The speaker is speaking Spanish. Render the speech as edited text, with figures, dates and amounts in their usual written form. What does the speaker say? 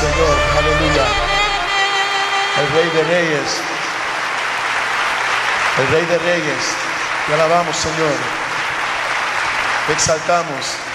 Señor, aleluya. El Rey de Reyes, el Rey de Reyes, te alabamos, Señor, te exaltamos.